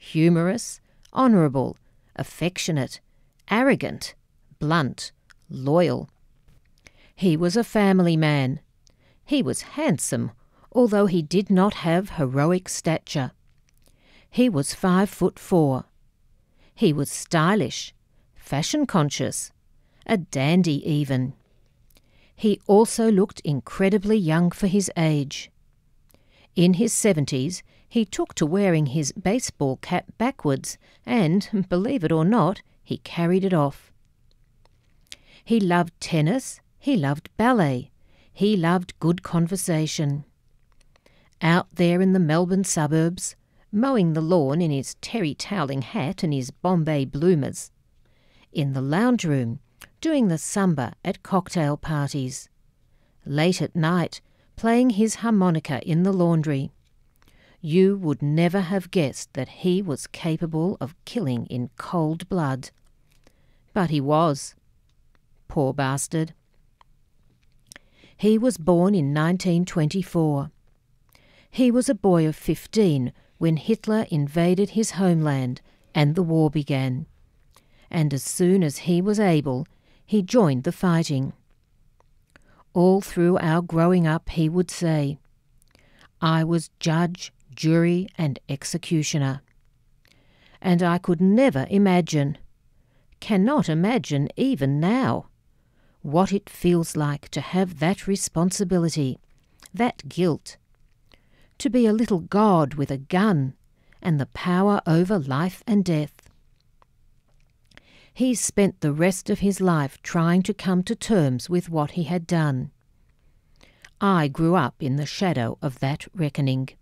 humorous, honourable, affectionate, arrogant, blunt, loyal. He was a family man. He was handsome, although he did not have heroic stature. He was 5'4". He was stylish, fashion-conscious, a dandy even. He also looked incredibly young for his age. In his 70s, he took to wearing his baseball cap backwards and, believe it or not, he carried it off. He loved tennis, he loved ballet, he loved good conversation. Out there in the Melbourne suburbs, mowing the lawn in his terry-toweling hat and his Bombay bloomers. In the lounge room, doing the samba at cocktail parties. Late at night, playing his harmonica in the laundry. You would never have guessed that he was capable of killing in cold blood. But he was. Poor bastard. He was born in 1924. He was a boy of 15 when Hitler invaded his homeland and the war began. And as soon as he was able, he joined the fighting. All through our growing up he would say, "I was judge, jury and executioner." And I could never imagine, cannot imagine even now, what it feels like to have that responsibility, that guilt, to be a little god with a gun and the power over life and death. He spent the rest of his life trying to come to terms with what he had done. I grew up in the shadow of that reckoning.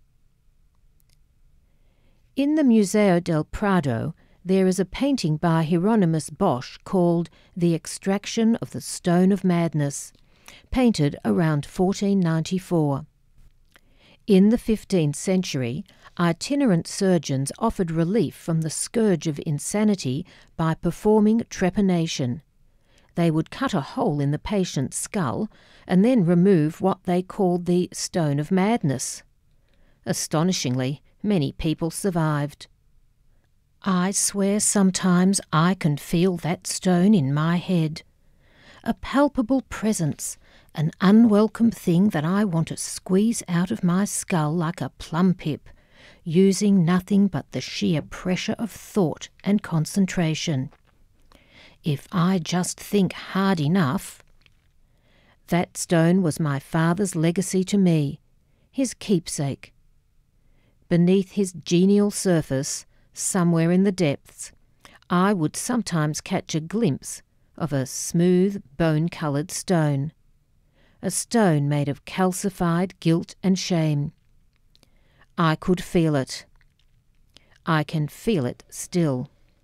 In the Museo del Prado, there is a painting by Hieronymus Bosch called The Extraction of the Stone of Madness, painted around 1494. In the 15th century, itinerant surgeons offered relief from the scourge of insanity by performing trepanation. They would cut a hole in the patient's skull and then remove what they called the Stone of Madness. Astonishingly, many people survived. I swear sometimes I can feel that stone in my head. A palpable presence, an unwelcome thing that I want to squeeze out of my skull like a plum pip, using nothing but the sheer pressure of thought and concentration. If I just think hard enough. That stone was my father's legacy to me, his keepsake. Beneath his genial surface, somewhere in the depths, I would sometimes catch a glimpse of a smooth, bone-coloured stone. A stone made of calcified guilt and shame. I could feel it. I can feel it still.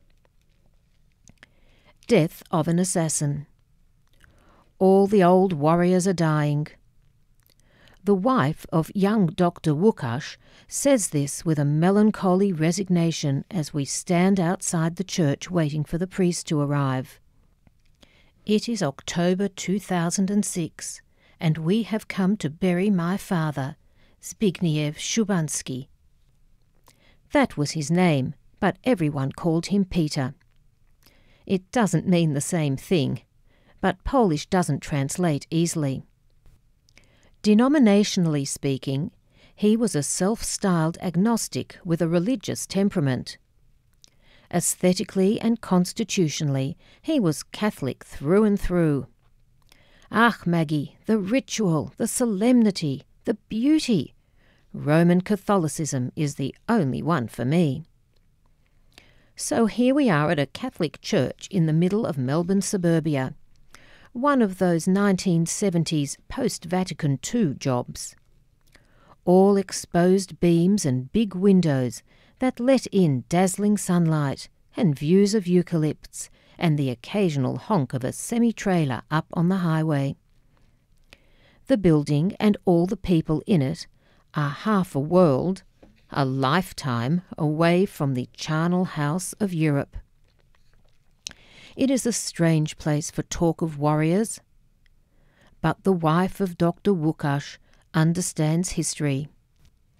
Death of an assassin. All the old warriors are dying. The wife of young Dr. Wukash says this with a melancholy resignation as we stand outside the church waiting for the priest to arrive. It is October 2006, and we have come to bury my father, Zbigniew Szubanski. That was his name, but everyone called him Peter. It doesn't mean the same thing, but Polish doesn't translate easily. Denominationally speaking, he was a self-styled agnostic with a religious temperament. Aesthetically and constitutionally, he was Catholic through and through. Ach, Maggie, the ritual, the solemnity, the beauty. Roman Catholicism is the only one for me. So here we are at a Catholic church in the middle of Melbourne suburbia. One of those 1970s post-Vatican II jobs. All exposed beams and big windows that let in dazzling sunlight and views of eucalypts and the occasional honk of a semi-trailer up on the highway. The building and all the people in it are half a world, a lifetime away from the charnel house of Europe. It is a strange place for talk of warriors. But the wife of Dr. Wukash understands history.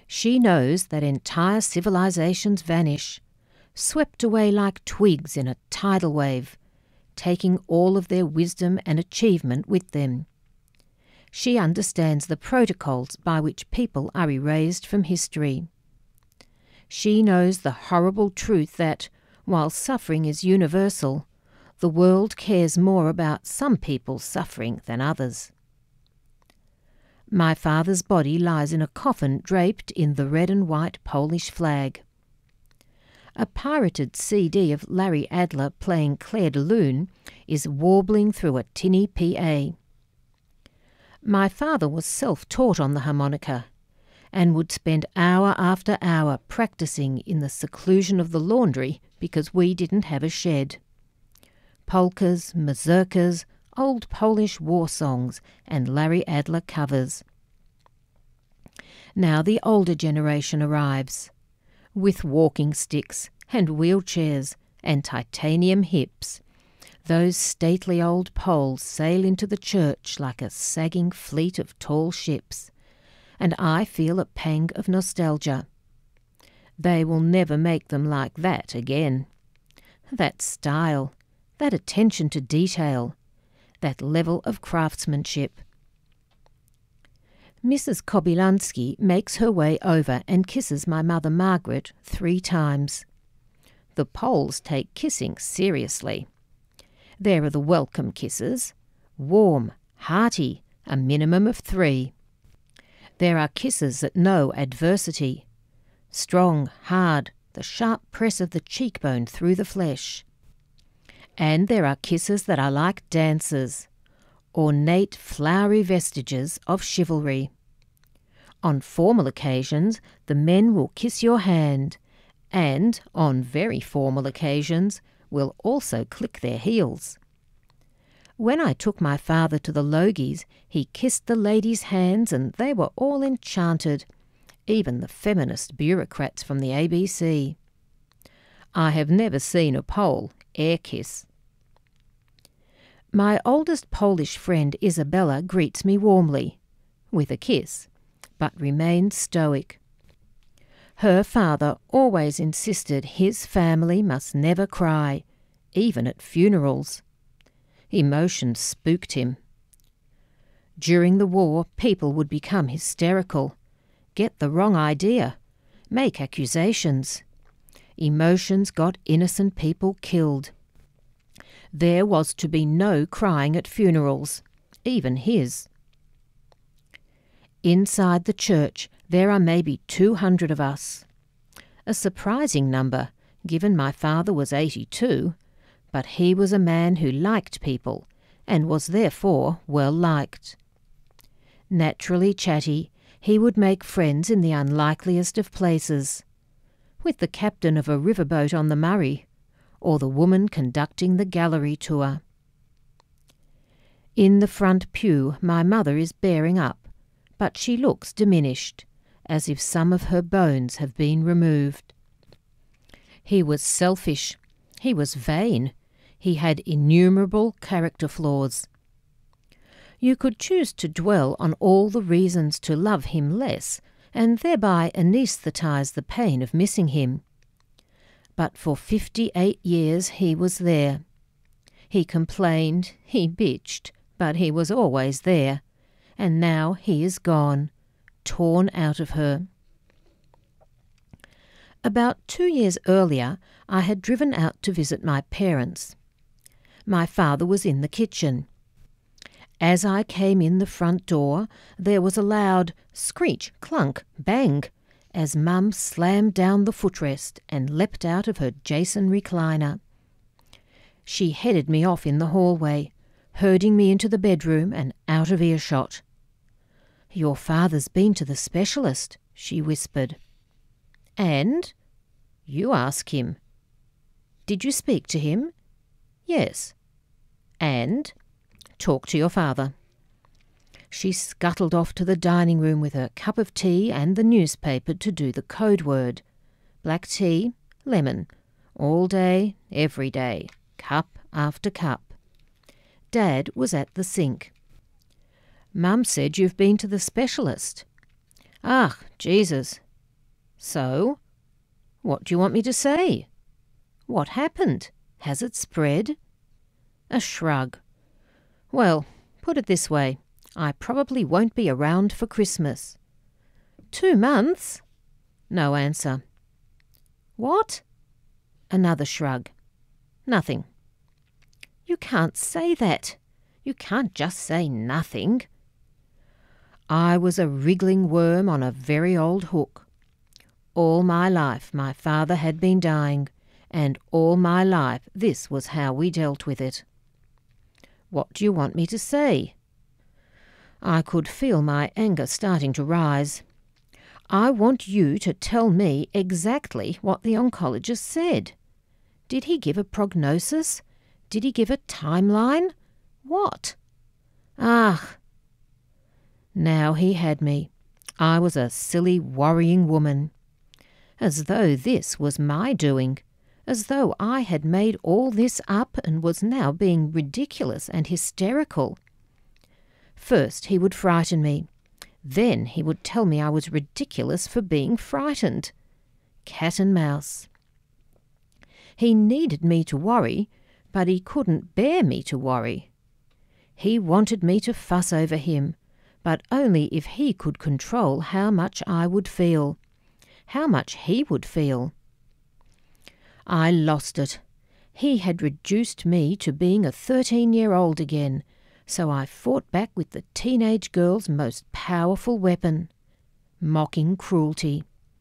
She knows that entire civilizations vanish, swept away like twigs in a tidal wave, taking all of their wisdom and achievement with them. She understands the protocols by which people are erased from history. She knows the horrible truth that, while suffering is universal, the world cares more about some people's suffering than others. My father's body lies in a coffin draped in the red and white Polish flag. A pirated CD of Larry Adler playing Claire de Lune is warbling through a tinny PA. My father was self-taught on the harmonica and would spend hour after hour practising in the seclusion of the laundry because we didn't have a shed. Polkas, mazurkas, old Polish war songs and Larry Adler covers. Now the older generation arrives, with walking sticks and wheelchairs and titanium hips. Those stately old Poles sail into the church like a sagging fleet of tall ships, and I feel a pang of nostalgia. They will never make them like that again. That style, that attention to detail, that level of craftsmanship. Mrs. Kobylansky makes her way over and kisses my mother Margaret 3 times. The Poles take kissing seriously. There are the welcome kisses, warm, hearty, a minimum of 3. There are kisses that know adversity, strong, hard, the sharp press of the cheekbone through the flesh. And there are kisses that are like dances, ornate, flowery vestiges of chivalry. On formal occasions, the men will kiss your hand, and, on very formal occasions, will also click their heels. When I took my father to the Logies, he kissed the ladies' hands and they were all enchanted, even the feminist bureaucrats from the ABC. I have never seen a Pole air kiss. My oldest Polish friend Isabella greets me warmly, with a kiss, but remains stoic. Her father always insisted his family must never cry, even at funerals. Emotion spooked him. During the war, people would become hysterical, get the wrong idea, make accusations. Emotions got innocent people killed. There was to be no crying at funerals, even his. Inside the church, there are maybe 200 of us. A surprising number, given my father was 82, but he was a man who liked people and was therefore well liked. Naturally chatty, he would make friends in the unlikeliest of places, with the captain of a riverboat on the Murray, or the woman conducting the gallery tour. In the front pew my mother is bearing up, but she looks diminished, as if some of her bones have been removed. He was selfish, he was vain, he had innumerable character flaws. You could choose to dwell on all the reasons to love him less, and thereby anaesthetise the pain of missing him. But for 58 years he was there. He complained, he bitched, but he was always there, and now he is gone, torn out of her. About 2 years earlier, I had driven out to visit my parents. My father was in the kitchen. As I came in the front door, there was a loud screech, clunk, bang, as Mum slammed down the footrest and leapt out of her Jason recliner. She headed me off in the hallway, herding me into the bedroom and out of earshot. "Your father's been to the specialist," she whispered. "And?" "You ask him." "Did you speak to him?" "Yes." "And?" "Talk to your father." She scuttled off to the dining room with her cup of tea and the newspaper to do the code word. Black tea, lemon, all day, every day, cup after cup. Dad was at the sink. "Mum said you've been to the specialist." "Ah, Jesus. So? What do you want me to say? What happened? Has it spread? A shrug. Well, put it this way. I probably won't be around for Christmas. 2 months? No answer. What? Another shrug. Nothing. You can't say that. You can't just say nothing. I was a wriggling worm on a very old hook. All my life my father had been dying, and all my life this was how we dealt with it. What do you want me to say? I could feel my anger starting to rise. I want you to tell me exactly what the oncologist said. Did he give a prognosis? Did he give a timeline? What? Ah! Now he had me. I was a silly, worrying woman. As though this was my doing. As though I had made all this up and was now being ridiculous and hysterical. First he would frighten me. Then he would tell me I was ridiculous for being frightened. Cat and mouse. He needed me to worry, but he couldn't bear me to worry. He wanted me to fuss over him, but only if he could control how much I would feel. How much he would feel. I lost it. He had reduced me to being a 13-year-old again, so I fought back with the teenage girl's most powerful weapon, mocking cruelty.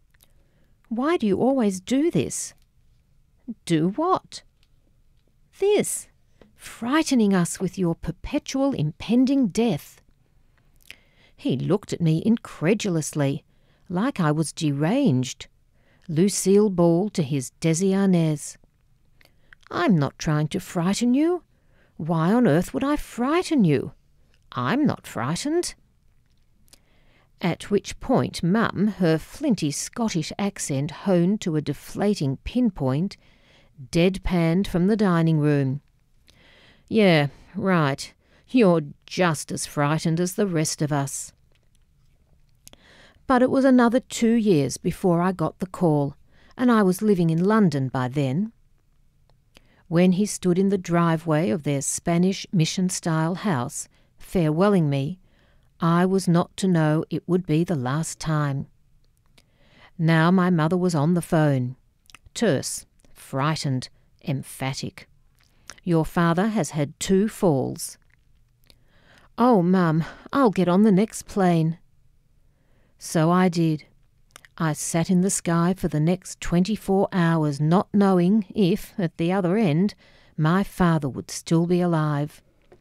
Why do you always do this? Do what? This, frightening us with your perpetual impending death. He looked at me incredulously, like I was deranged. Lucille Ball to his Desi Arnaz. I'm not trying to frighten you. Why on earth would I frighten you? I'm not frightened. At which point Mum, her flinty Scottish accent honed to a deflating pinpoint, deadpanned from the dining room. Yeah, right. You're just as frightened as the rest of us. But it was another 2 years before I got the call, and I was living in London by then. When he stood in the driveway of their Spanish mission-style house, farewelling me, I was not to know it would be the last time. Now my mother was on the phone, terse, frightened, emphatic. Your father has had 2 falls. Oh, Mum, I'll get on the next plane. So I did. I sat in the sky for the next 24 hours, not knowing if, at the other end, my father would still be alive.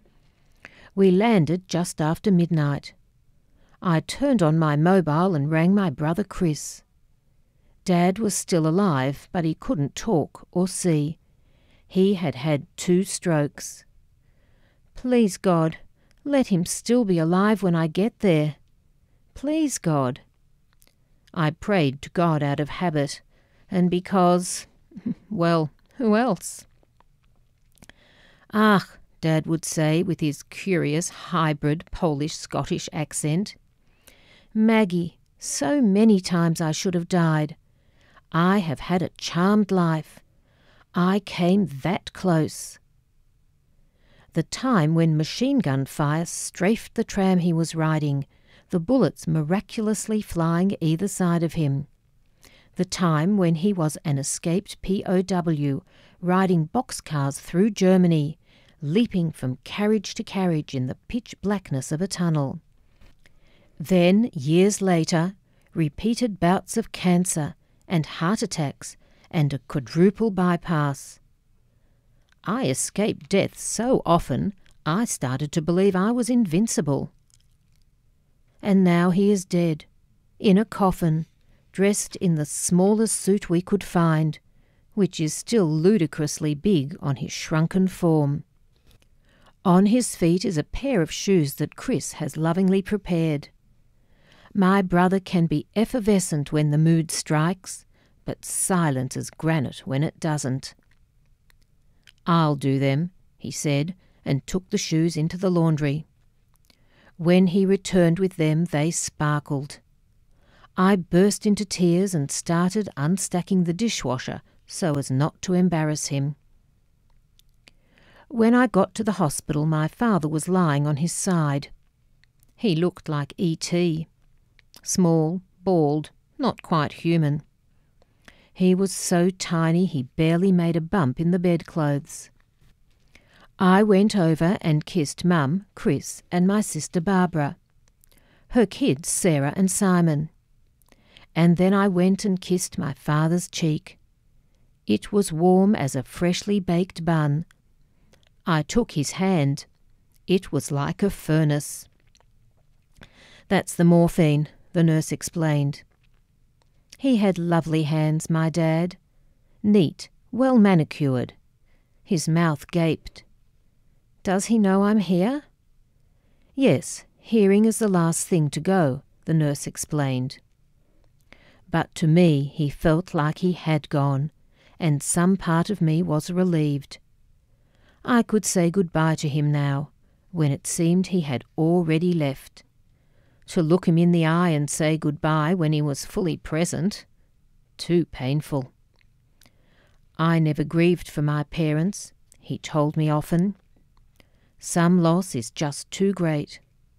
We landed just after midnight. I turned on my mobile and rang my brother Chris. Dad was still alive, but he couldn't talk or see. He had had 2 strokes. Please, God, let him still be alive when I get there. Please, God. I prayed to God out of habit, and because, well, who else? Ah, Dad would say with his curious hybrid Polish-Scottish accent. Maggie, so many times I should have died. I have had a charmed life. I came that close. The time when machine gun fire strafed the tram he was riding, the bullets miraculously flying either side of him. The time when he was an escaped POW, riding boxcars through Germany, leaping from carriage to carriage in the pitch blackness of a tunnel. Then, years later, repeated bouts of cancer and heart attacks and a quadruple bypass. I escaped death so often I started to believe I was invincible. And now he is dead, in a coffin, dressed in the smallest suit we could find, which is still ludicrously big on his shrunken form. On his feet is a pair of shoes that Chris has lovingly prepared. My brother can be effervescent when the mood strikes, but silent as granite when it doesn't. I'll do them, he said, and took the shoes into the laundry. When he returned with them, they sparkled. I burst into tears and started unstacking the dishwasher so as not to embarrass him. When I got to the hospital, my father was lying on his side. He looked like E.T. Small, bald, not quite human. He was so tiny he barely made a bump in the bedclothes. I went over and kissed Mum, Chris, and my sister Barbara, her kids Sarah and Simon. And then I went and kissed my father's cheek. It was warm as a freshly baked bun. I took his hand. It was like a furnace. That's the morphine, the nurse explained. He had lovely hands, my dad. Neat, well manicured. His mouth gaped. Does he know I'm here? Yes, hearing is the last thing to go, the nurse explained. But to me he felt like he had gone, and some part of me was relieved. I could say goodbye to him now, when it seemed he had already left. To look him in the eye and say goodbye when he was fully present. Too painful. I never grieved for my parents, he told me often. Some loss is just too great.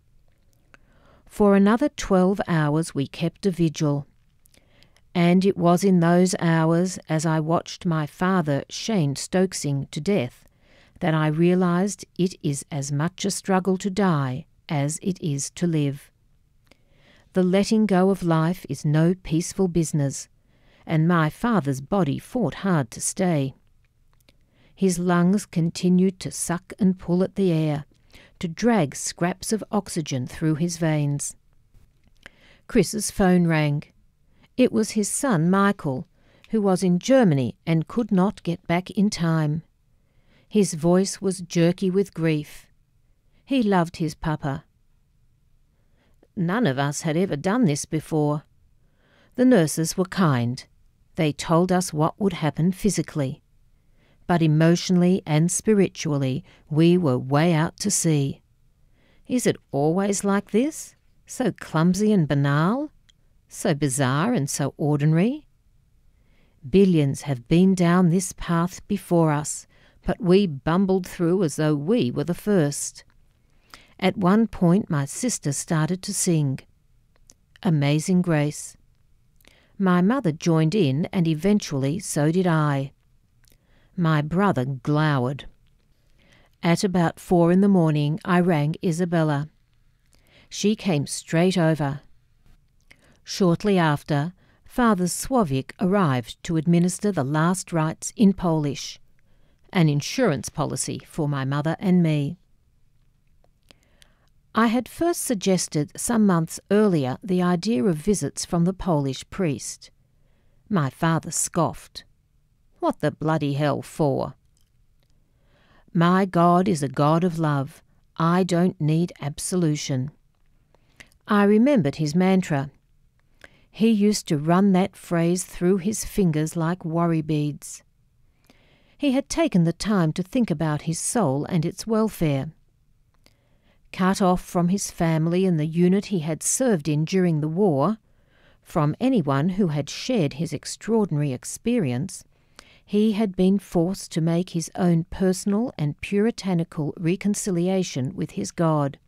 For another 12 hours we kept a vigil. And it was in those hours, as I watched my father Shane Stokesing to death, that I realised it is as much a struggle to die as it is to live. The letting go of life is no peaceful business, and my father's body fought hard to stay. His lungs continued to suck and pull at the air, to drag scraps of oxygen through his veins. Chris's phone rang. It was his son Michael, who was in Germany and could not get back in time. His voice was jerky with grief. He loved his papa. None of us had ever done this before. The nurses were kind. They told us what would happen physically. But emotionally and spiritually, we were way out to sea. Is it always like this? So clumsy and banal? So bizarre and so ordinary? Billions have been down this path before us, but we bumbled through as though we were the first. At one point my sister started to sing. Amazing Grace. My mother joined in, and eventually so did I. My brother glowered. At about 4 a.m, I rang Isabella. She came straight over. Shortly after, Father Słowik arrived to administer the last rites in Polish, an insurance policy for my mother and me. I had first suggested some months earlier the idea of visits from the Polish priest. My father scoffed. What the bloody hell for? My God is a God of love. I don't need absolution. I remembered his mantra. He used to run that phrase through his fingers like worry beads. He had taken the time to think about his soul and its welfare. Cut off from his family and the unit he had served in during the war, from anyone who had shared his extraordinary experience, he had been forced to make his own personal and puritanical reconciliation with his God.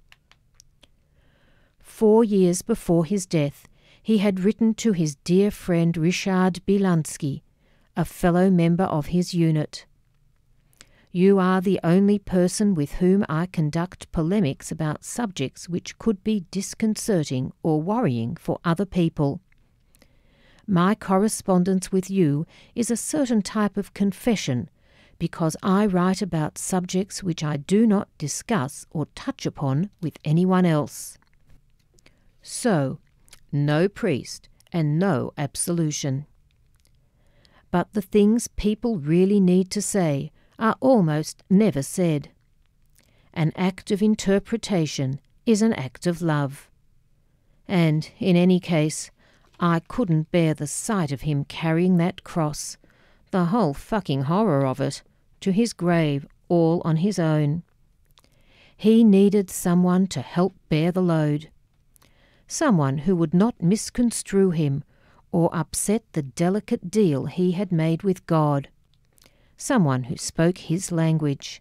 4 years before his death, he had written to his dear friend Ryszard Bielański, a fellow member of his unit. You are the only person with whom I conduct polemics about subjects which could be disconcerting or worrying for other people. My correspondence with you is a certain type of confession, because I write about subjects which I do not discuss or touch upon with anyone else. So, no priest and no absolution. But the things people really need to say are almost never said. An act of interpretation is an act of love. And, in any case, I couldn't bear the sight of him carrying that cross, the whole fucking horror of it, to his grave all on his own. He needed someone to help bear the load. someone who would not misconstrue him or upset the delicate deal he had made with God, someone who spoke his language.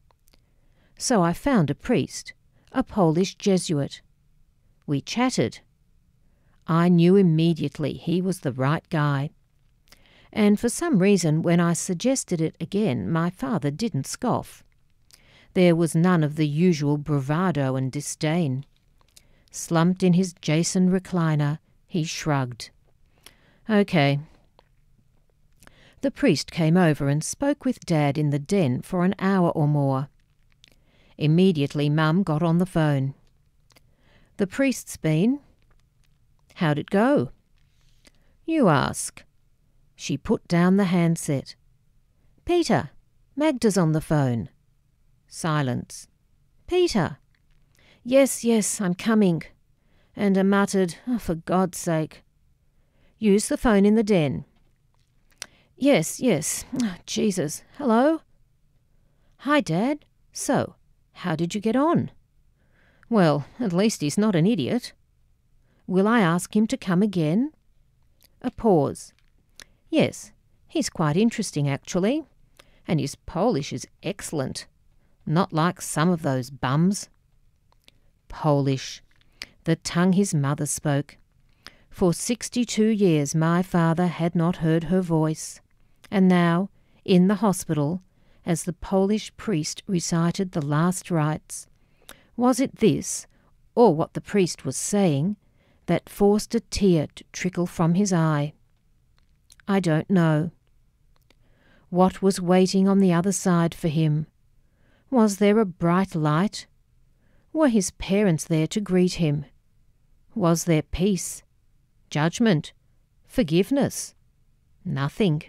So I found a priest, a Polish Jesuit. We chatted. I knew immediately he was the right guy. And for some reason, when I suggested it again, my father didn't scoff. There was none of the usual bravado and disdain. Slumped in his Jason recliner, he shrugged. Okay. The priest came over and spoke with Dad in the den for an hour or more. Immediately Mum got on the phone. The priest's been. How'd it go? You ask. She put down the handset. Peter, Magda's on the phone. Silence. Peter. Yes, I'm coming. And a muttered, oh, for God's sake. Use the phone in the den. Yes. Oh, Jesus. Hello? Hi, Dad. So, how did you get on? Well, at least he's not an idiot. Will I ask him to come again? A pause. Yes, he's quite interesting actually, and his Polish is excellent. Not like some of those bums. Polish, the tongue his mother spoke. For 62 years my father had not heard her voice, and now, in the hospital, as the Polish priest recited the last rites, was it this, or what the priest was saying, that forced a tear to trickle from his eye? I don't know. What was waiting on the other side for him? Was there a bright light? Were his parents there to greet him? Was there peace, judgment, forgiveness? Nothing.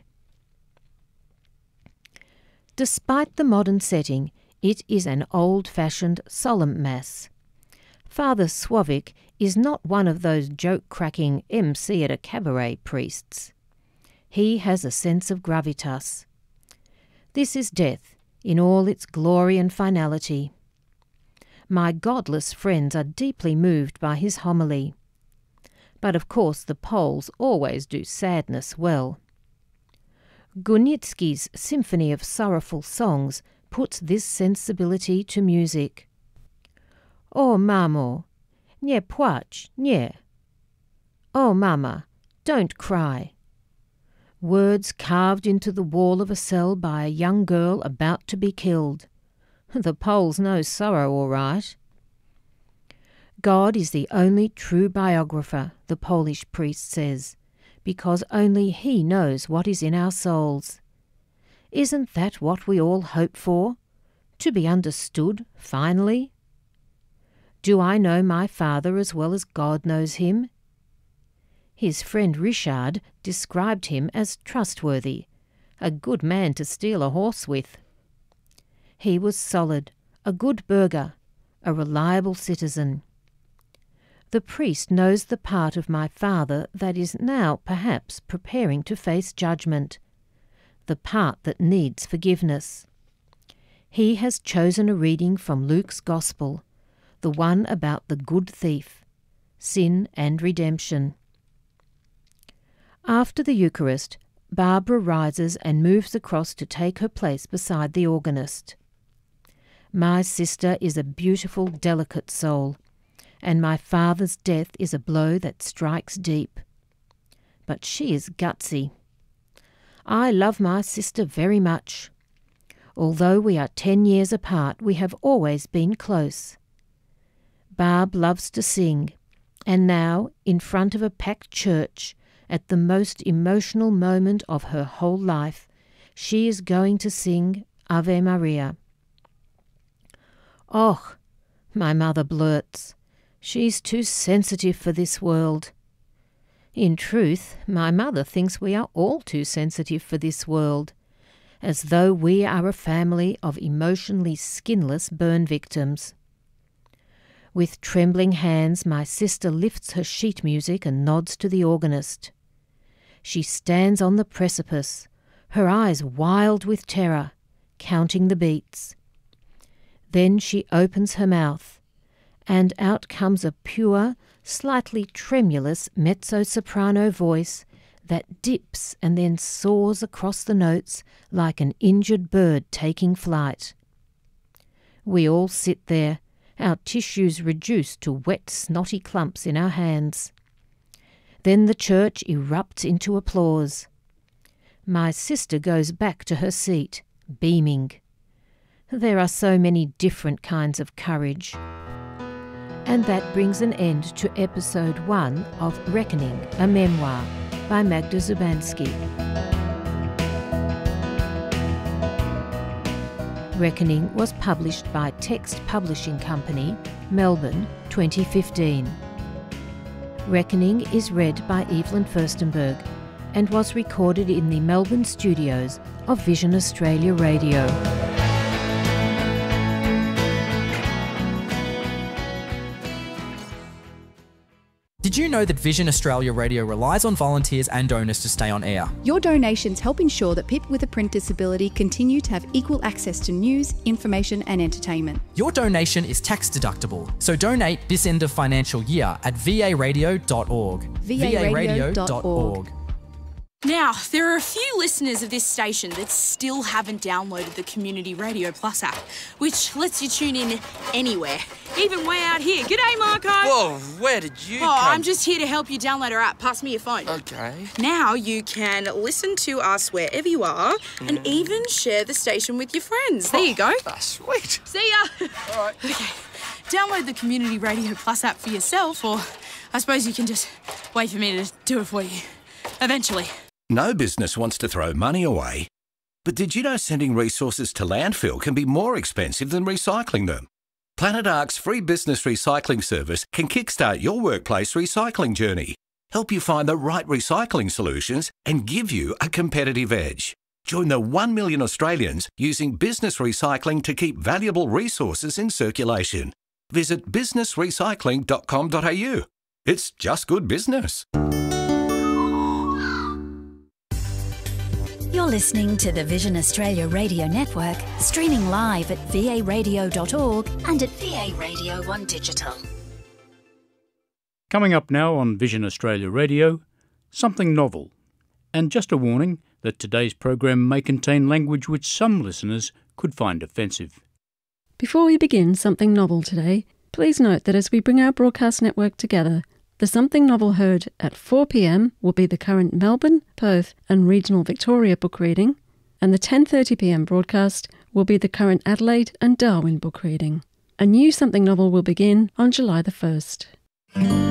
Despite the modern setting, it is an old-fashioned solemn Mass. Father Słowik is not one of those joke-cracking MC at a cabaret priests. He has a sense of gravitas. This is death in all its glory and finality. My godless friends are deeply moved by his homily. But of course the Poles always do sadness well. Górnicki's Symphony of Sorrowful Songs puts this sensibility to music. O mamo, nie płacz, nie. O mama, don't cry. Words carved into the wall of a cell by a young girl about to be killed. The Poles know sorrow all right. God is the only true biographer, the Polish priest says, because only he knows what is in our souls. Isn't that what we all hope for? To be understood, finally? Do I know my father as well as God knows him? His friend Richard described him as trustworthy, a good man to steal a horse with. He was solid, a good burgher, a reliable citizen. The priest knows the part of my father that is now perhaps preparing to face judgment, the part that needs forgiveness. He has chosen a reading from Luke's Gospel, the one about the good thief, sin and redemption. After the Eucharist, Barbara rises and moves across to take her place beside the organist. My sister is a beautiful, delicate soul, and my father's death is a blow that strikes deep. But she is gutsy. I love my sister very much. Although we are 10 years apart, we have always been close. Barb loves to sing, and now, in front of a packed church, at the most emotional moment of her whole life, she is going to sing Ave Maria. "Och," my mother blurts, "she's too sensitive for this world." In truth, my mother thinks we are all too sensitive for this world, as though we are a family of emotionally skinless burn victims. With trembling hands, my sister lifts her sheet music and nods to the organist. She stands on the precipice, her eyes wild with terror, counting the beats. Then she opens her mouth, and out comes a pure, slightly tremulous mezzo-soprano voice that dips and then soars across the notes like an injured bird taking flight. We all sit there, our tissues reduced to wet, snotty clumps in our hands. Then the church erupts into applause. My sister goes back to her seat, beaming. There are so many different kinds of courage. And that brings an end to episode 1 of Reckoning, a Memoir by Magda Szubanski. Reckoning was published by Text Publishing Company, Melbourne, 2015. Reckoning is read by Evelyn Furstenberg and was recorded in the Melbourne studios of Vision Australia Radio. Did you know that Vision Australia Radio relies on volunteers and donors to stay on air? Your donations help ensure that people with a print disability continue to have equal access to news, information and entertainment. Your donation is tax deductible, so donate this end of financial year at varadio.org. varadio.org. Now, there are a few listeners of this station that still haven't downloaded the Community Radio Plus app, which lets you tune in anywhere, even way out here. G'day, Marco. Whoa, where did you come? I'm just here to help you download our app. Pass me your phone. Okay. Now you can listen to us wherever you are and even share the station with your friends. There you go. That's sweet. See ya. All right. Okay, download the Community Radio Plus app for yourself, or I suppose you can just wait for me to do it for you. Eventually. No business wants to throw money away. But did you know sending resources to landfill can be more expensive than recycling them? Planet Ark's free business recycling service can kickstart your workplace recycling journey, help you find the right recycling solutions and give you a competitive edge. Join the 1 million Australians using business recycling to keep valuable resources in circulation. Visit businessrecycling.com.au. It's just good business. You're listening to the Vision Australia Radio Network, streaming live at varadio.org and at VA Radio 1 Digital. Coming up now on Vision Australia Radio, something novel. And just a warning that today's program may contain language which some listeners could find offensive. Before we begin Something Novel today, please note that as we bring our broadcast network together, the Something Novel heard at 4 p.m. will be the current Melbourne, Perth and regional Victoria book reading, and the 10:30 p.m. broadcast will be the current Adelaide and Darwin book reading. A new Something Novel will begin on July the 1st.